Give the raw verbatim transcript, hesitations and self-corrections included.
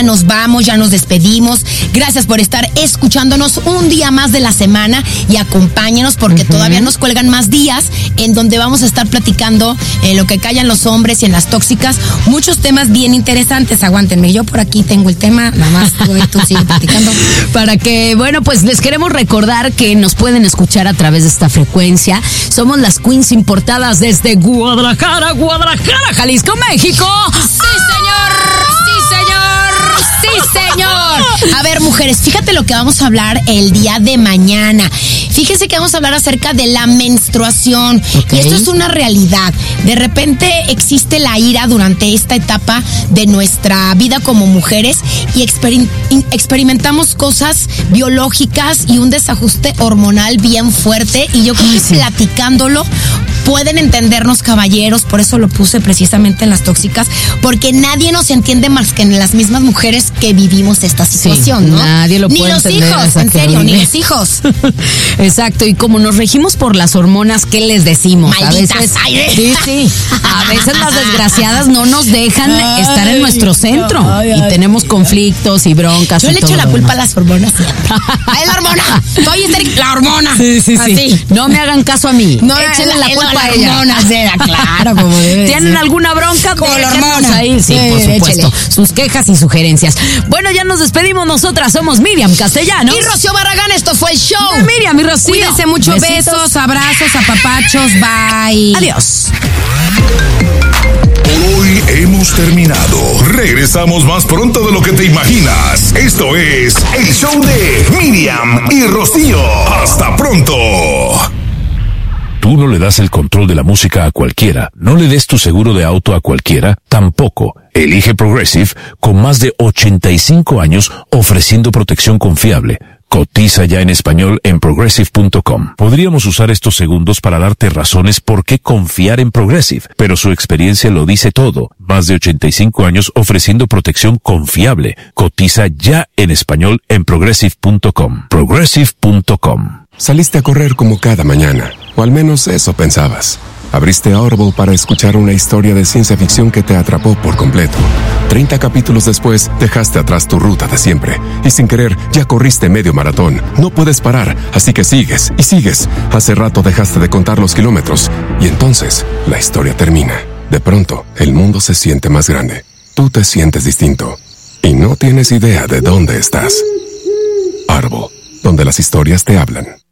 nos vamos, ya nos despedimos. Gracias por estar escuchándonos un día más de la semana y acompáñenos porque uh-huh. todavía nos cuelgan más días en donde vamos a estar platicando en lo que callan los hombres y en las tóxicas. Muchos temas bien interesantes. Aguántenme, yo por aquí tengo el tema, nada más tú, tú sigue platicando. Para que, bueno, pues les queremos recordar que nos pueden escuchar a través de esta frecuencia. Somos las Queens importadas desde Guadalajara, Guadalajara, Jalisco, México. ¡Sí, señor! ¡Sí, señor! ¡Sí, señor! A ver, mujeres, fíjate lo que vamos a hablar el día de mañana. Fíjense que vamos a hablar acerca de la menstruación. Okay. Y esto es una realidad. De repente existe la ira durante esta etapa de nuestra vida como mujeres y exper- experimentamos cosas biológicas y un desajuste hormonal bien fuerte. Y yo creo Ay, que sí. platicándolo pueden entendernos, caballeros. Por eso lo puse precisamente en las tóxicas, porque nadie nos entiende más que en las mismas mujeres que vivimos esta situación, sí, ¿no? Nadie lo ni puede los entender. hijos, en serio, ni los hijos. Exacto, y como nos regimos por las hormonas, ¿qué les decimos? Malditas. A veces, sí, sí, a veces las desgraciadas no nos dejan ay, estar en nuestro centro ay, ay, y tenemos conflictos y broncas. Yo y le todo echo la culpa demás. a las hormonas. ¡Ay, la hormona! Soy histérica. La hormona. Sí, sí, sí. Así. No me hagan caso a mí. No, échenle la, la culpa la a ella. Hormona, sea, claro, como debe ¿Tienen ser. alguna bronca? Como la hormona. Ahí, sí, sí, por supuesto. Échele. Sus quejas y sugerencias. Bueno, ya nos despedimos. Nosotras somos Miriam Castellanos y Rocío Barragán. Esto fue el show. Miriam y Rocío. Cuídense mucho. Besitos. Besos, abrazos, apapachos. Bye. Adiós. Hoy hemos terminado. Regresamos más pronto de lo que te imaginas. Esto es el show de Miriam y Rocío. Hasta pronto. Tú no le das el control de la música a cualquiera. No le des tu seguro de auto a cualquiera. Tampoco. Elige Progressive con más de ochenta y cinco años ofreciendo protección confiable. Cotiza ya en español en progressive punto com. Podríamos usar estos segundos para darte razones por qué confiar en Progressive, pero su experiencia lo dice todo. Más de ochenta y cinco años ofreciendo protección confiable. Cotiza ya en español en progressive punto com. progressive punto com. Saliste a correr como cada mañana, o al menos eso pensabas. Abriste Audible para escuchar una historia de ciencia ficción que te atrapó por completo. Treinta capítulos después, dejaste atrás tu ruta de siempre. Y sin querer, ya corriste medio maratón. No puedes parar, así que sigues y sigues. Hace rato dejaste de contar los kilómetros. Y entonces, la historia termina. De pronto, el mundo se siente más grande. Tú te sientes distinto. Y no tienes idea de dónde estás. Audible, donde las historias te hablan.